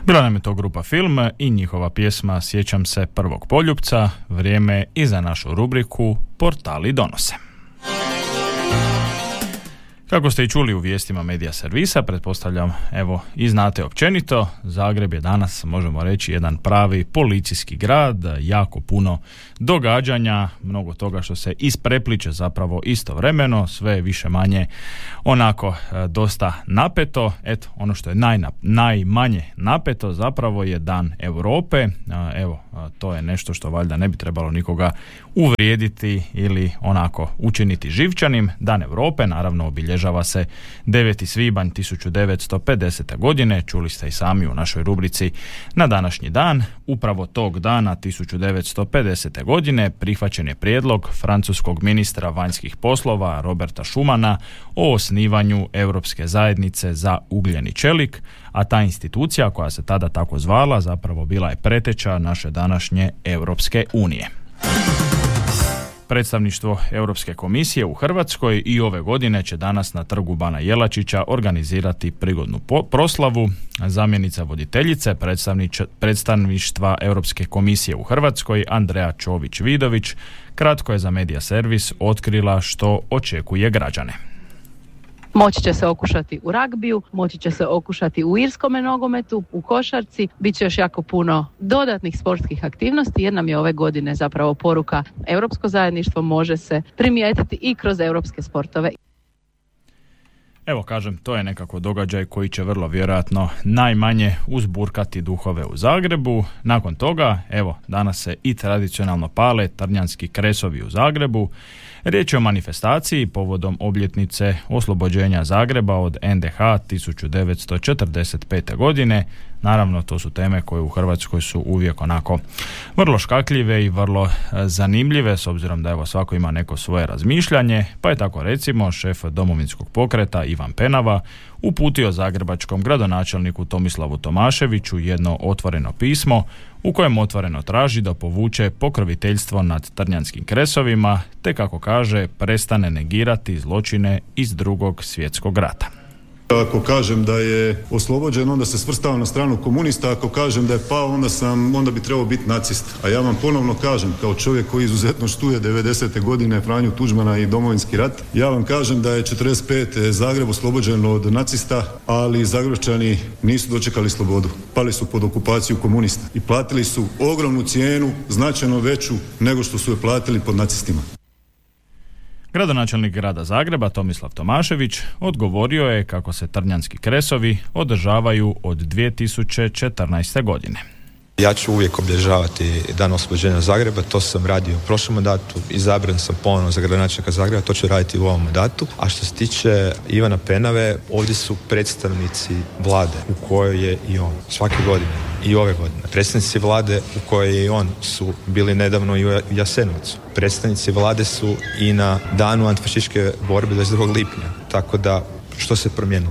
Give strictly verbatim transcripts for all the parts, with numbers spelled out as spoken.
Bila nam je to grupa Film i njihova pjesma Sjećam se prvog poljupca. Vrijeme i za našu rubriku Portali donose. Kako ste i čuli u vijestima medija servisa, pretpostavljam, evo, i znate općenito, Zagreb je danas, možemo reći, jedan pravi policijski grad, jako puno događanja, mnogo toga što se isprepliče zapravo istovremeno, sve je više manje onako e, dosta napeto. Eto, ono što je najna, najmanje napeto zapravo je Dan Europe. E, evo, to je nešto što valjda ne bi trebalo nikoga uvrijediti ili onako učiniti živčanim. Dan Europe naravno obilježava se deveti svibanj tisuću devetsto pedesete. godine, čuli ste i sami u našoj rubrici na današnji dan. Upravo tog dana tisuću devetsto pedesete. godine prihvaćen je prijedlog francuskog ministra vanjskih poslova Roberta Schumana o osnivanju Europske zajednice za ugljeni čelik, a ta institucija koja se tada tako zvala zapravo bila je preteča naše današnje Europske unije. Predstavništvo Europske komisije u Hrvatskoj i ove godine će danas na trgu Bana Jelačića organizirati prigodnu po- proslavu. Zamjenica voditeljice predstavništva Europske komisije u Hrvatskoj, Andreja Čović-Vidović, kratko je za Medija servis otkrila što očekuje građane. Moći će se okušati u ragbiju, moći će se okušati u irskome nogometu, u košarci, bit će još jako puno dodatnih sportskih aktivnosti jer nam je ove godine zapravo poruka Europsko zajedništvo može se primijetiti i kroz europske sportove. Evo kažem, to je nekako događaj koji će vrlo vjerojatno najmanje uzburkati duhove u Zagrebu. Nakon toga, evo, danas se i tradicionalno pale trnjanski kresovi u Zagrebu. Riječ je o manifestaciji povodom obljetnice oslobođenja Zagreba od en de ha tisuću devetsto četrdeset pete. godine. Naravno, to su teme koje u Hrvatskoj su uvijek onako vrlo škakljive i vrlo zanimljive, s obzirom da evo svako ima neko svoje razmišljanje, pa je tako recimo šef Domovinskog pokreta Ivan Penava uputio zagrebačkom gradonačelniku Tomislavu Tomaševiću jedno otvoreno pismo u kojem otvoreno traži da povuče pokroviteljstvo nad trnjanskim kresovima, te kako kaže prestane negirati zločine iz Drugog svjetskog rata. Ako kažem da je oslobođen, onda se svrstavam na stranu komunista, ako kažem da je pao, onda sam, onda bi trebao biti nacist. A ja vam ponovno kažem, kao čovjek koji izuzetno štuje devedesete. godine Franju Tuđmana i Domovinski rat, ja vam kažem da je četrdeset pete. Zagreb oslobođen od nacista, ali Zagrebčani nisu dočekali slobodu. Pali su pod okupaciju komunista i platili su ogromnu cijenu, značajno veću nego što su je platili pod nacistima. Gradonačelnik grada Zagreba Tomislav Tomašević odgovorio je kako se trnjanski kresovi održavaju od dvije tisuće četrnaeste. godine. Ja ću uvijek obilježavati Dan oslobođenja Zagreba, to sam radio u prošlom mandatu, izabran sam ponovno za gradonačelnika Zagreba, to ću raditi u ovom mandatu. A što se tiče Ivana Penave, ovdje su predstavnici vlade u kojoj je i on svake godine i ove godine. Predstavnici vlade u kojoj je i on su bili nedavno i u Jasenovcu. Predstavnici vlade su i na danu antifašističke borbe dvadeset drugog lipnja. Tako da, što se promijenilo?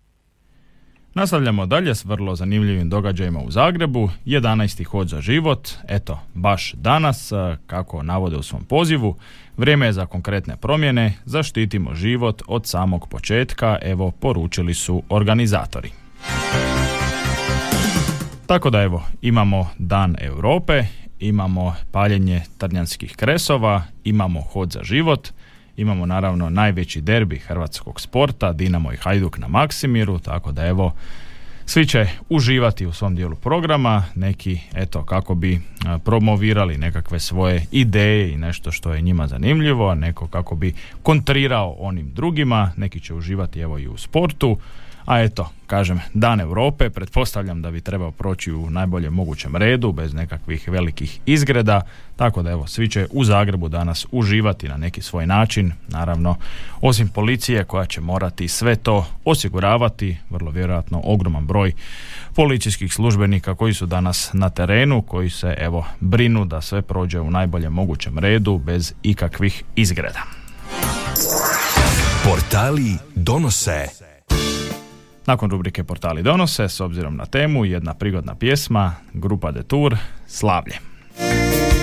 Nastavljamo dalje s vrlo zanimljivim događajima u Zagrebu. jedanaesti hod za život, eto, baš danas, kako navode u svom pozivu, vrijeme je za konkretne promjene, zaštitimo život od samog početka, evo, poručili su organizatori. Tako da evo, imamo Dan Europe, imamo paljenje trnjanskih kresova, imamo hod za život, imamo naravno najveći derbi hrvatskog sporta, Dinamo i Hajduk na Maksimiru, tako da evo, svi će uživati u svom dijelu programa, neki eto kako bi promovirali nekakve svoje ideje i nešto što je njima zanimljivo, a neko kako bi kontrirao onim drugima, neki će uživati evo i u sportu. A eto, kažem, Dan Europe, pretpostavljam da bi trebao proći u najboljem mogućem redu, bez nekakvih velikih izgreda, tako da evo, svi će u Zagrebu danas uživati na neki svoj način, naravno, osim policije koja će morati sve to osiguravati, vrlo vjerojatno ogroman broj policijskih službenika koji su danas na terenu, koji se evo brinu da sve prođe u najboljem mogućem redu, bez ikakvih izgreda. Portali donose. Nakon rubrike Portali donose, s obzirom na temu, jedna prigodna pjesma, grupa De Tour, Slavlje.